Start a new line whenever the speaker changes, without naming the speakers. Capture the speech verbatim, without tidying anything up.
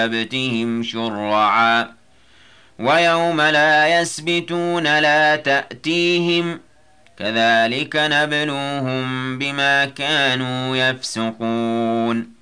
سبتهم شرعا ويوم لا يسبتون لا تأتيهم كذلك نبلوهم بما كانوا يفسقون